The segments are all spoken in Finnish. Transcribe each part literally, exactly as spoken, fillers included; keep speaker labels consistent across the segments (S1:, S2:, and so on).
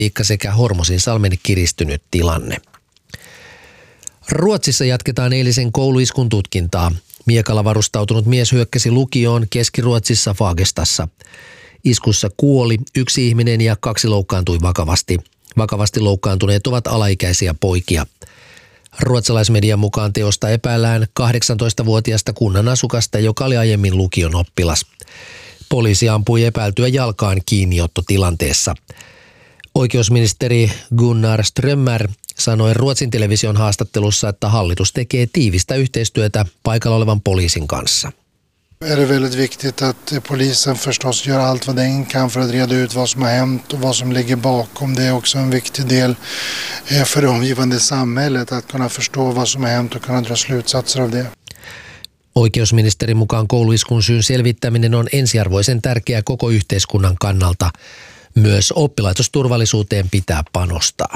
S1: sekä Hormosin salmen kiristynyt tilanne. Ruotsissa jatketaan eilisen kouluiskun tutkintaa. Miekalla varustautunut mies hyökkäsi lukioon Keski-Ruotsissa Fagerstassa. Iskussa kuoli yksi ihminen ja kaksi loukkaantui vakavasti. Vakavasti loukkaantuneet ovat alaikäisiä poikia. Ruotsalaismedian mukaan teosta epäillään kahdeksantoistavuotiaasta kunnan asukasta, joka oli aiemmin lukion oppilas. Poliisi ampui epäiltyä jalkaan kiinniottotilanteessa. Oikeusministeri Gunnar Strömmer sanoi Ruotsin television haastattelussa, että hallitus tekee tiivistä yhteistyötä paikalla olevan poliisin kanssa.
S2: Är det väldigt viktigt att polisen förstås gör allt vad den kan för att reda ut vad som har hänt och vad som ligger bakom. Det är också en viktig del för det omgivande samhället att kunna förstå vad som har hänt och kunna dra slutsatser av det.
S1: Oikeusministerin mukaan kouluiskun syyn selvittäminen on ensiarvoisen tärkeää koko yhteiskunnan kannalta. Myös oppilaitosturvallisuuteen pitää panostaa.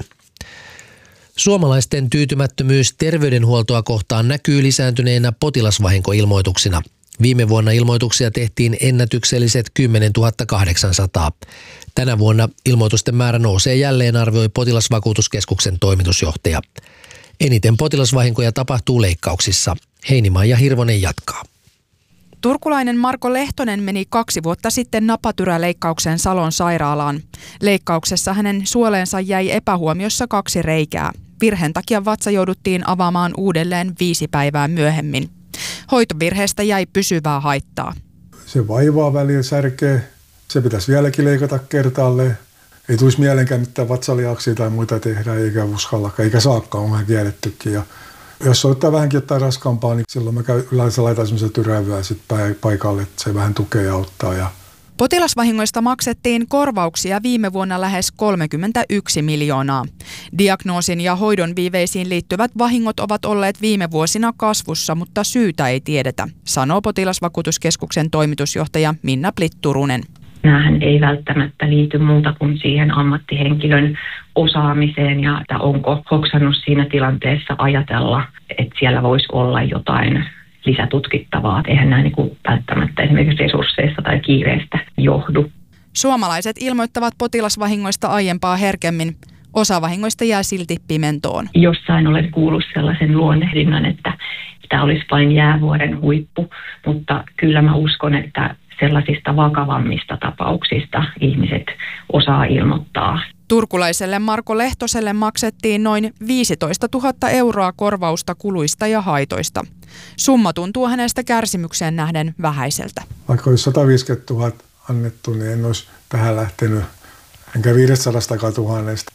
S1: Suomalaisten tyytymättömyys terveydenhuoltoa kohtaan näkyy lisääntyneenä potilasvahinkoilmoituksina. Viime vuonna ilmoituksia tehtiin ennätykselliset kymmenentuhatta kahdeksansataa. Tänä vuonna ilmoitusten määrä nousee jälleen, arvioi Potilasvakuutuskeskuksen toimitusjohtaja. Eniten potilasvahinkoja tapahtuu leikkauksissa. Heinimaa Hirvonen jatkaa.
S3: Turkulainen Marko Lehtonen meni kaksi vuotta sitten napatyräleikkaukseen Salon sairaalaan. Leikkauksessa hänen suoleensa jäi epähuomiossa kaksi reikää. Virheen takia vatsa jouduttiin avaamaan uudelleen viisi päivää myöhemmin. Hoitovirheestä jäi pysyvää haittaa.
S4: Se vaivaa välillä, särkee. Se pitäisi vieläkin leikata kertaalleen. Ei tulisi mielenkään mitään vatsaliauksia tai muita tehdä, eikä uskallakaan, eikä saakkaan, on vähän kiellettykin. Ja jos ottaa vähänkin jotain raskaampaa, niin silloin mä käyn yleensä laitan semmoisen tyrävyä sitten paikalle, että se vähän tukee ja auttaa. Ja
S3: potilasvahingoista maksettiin korvauksia viime vuonna lähes kolmekymmentäyksi miljoonaa. Diagnoosin ja hoidon viiveisiin liittyvät vahingot ovat olleet viime vuosina kasvussa, mutta syytä ei tiedetä, sanoo Potilasvakuutuskeskuksen toimitusjohtaja Minna Plitt-Turunen.
S5: Nämähän ei välttämättä liity muuta kuin siihen ammattihenkilön osaamiseen ja että onko hoksannut siinä tilanteessa ajatella, että siellä voisi olla jotain lisätutkittavaa. Eihän nämä niin kuin välttämättä esimerkiksi resursseista tai kiireestä johdu.
S3: Suomalaiset ilmoittavat potilasvahingoista aiempaa herkemmin. Osa vahingoista jää silti pimentoon.
S5: Jossain olen kuullut sellaisen luonnehdinnan, että tämä olisi vain jäävuoren huippu, mutta kyllä mä uskon, että sellaisista vakavammista tapauksista ihmiset osaa ilmoittaa.
S3: Turkulaiselle Marko Lehtoselle maksettiin noin viisitoistatuhatta euroa korvausta kuluista ja haitoista. Summa tuntuu hänestä kärsimykseen nähden vähäiseltä.
S4: Vaikka olisi sataviisikymmentätuhatta annettu, niin en olisi tähän lähtenyt, enkä viisisataa tuhannesta.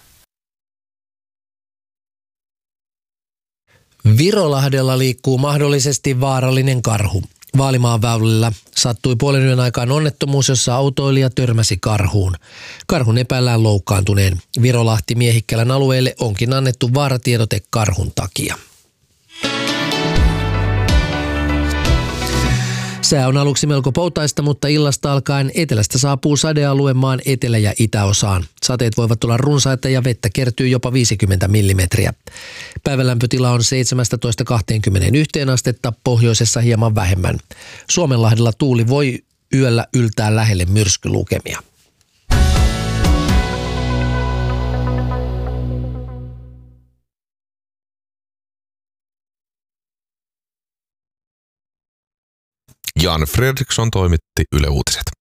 S1: Virolahdella liikkuu mahdollisesti vaarallinen karhu. Vaalimaan väylillä sattui puolen yön aikaan onnettomuus, jossa autoilija törmäsi karhuun. Karhun epäillään loukkaantuneen. Virolahti Miehikkälän alueelle onkin annettu vaaratiedote karhun takia. Sää on aluksi melko poutaista, mutta illasta alkaen etelästä saapuu sadealue maan etelä- ja itäosaan. Sateet voivat olla runsaita ja vettä kertyy jopa viisikymmentä millimetriä. Päivänlämpötila on seitsemästätoista kaksikymmentäyksi astetta, pohjoisessa hieman vähemmän. Suomenlahdella tuuli voi yöllä yltää lähelle myrskylukemia.
S6: Jan Fredriksson toimitti Yle Uutiset.